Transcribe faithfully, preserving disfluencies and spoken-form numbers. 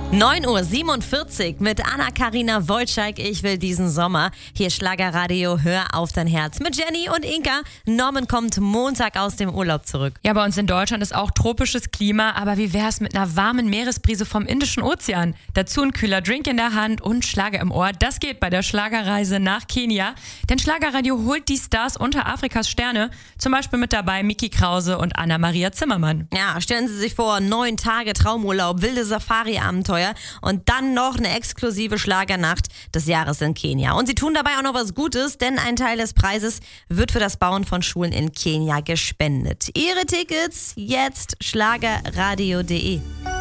neun Uhr siebenundvierzig mit Anna-Karina Wojcik. Ich will diesen Sommer. Hier Schlagerradio, hör auf dein Herz. Mit Jenny und Inka. Norman kommt Montag aus dem Urlaub zurück. Ja, bei uns in Deutschland ist auch tropisches Klima, aber wie wär's mit einer warmen Meeresbrise vom Indischen Ozean? Dazu ein kühler Drink in der Hand und Schlager im Ohr. Das geht bei der Schlagerreise nach Kenia. Denn Schlagerradio holt die Stars unter Afrikas Sterne. Zum Beispiel mit dabei Miki Krause und Anna-Maria Zimmermann. Ja, stellen Sie sich vor, neun Tage Traumurlaub, wilde Safari-Abenteuer und dann noch eine exklusive Schlagernacht des Jahres in Kenia. Und sie tun dabei auch noch was Gutes, denn ein Teil des Preises wird für das Bauen von Schulen in Kenia gespendet. Ihre Tickets jetzt schlagerradio punkt de.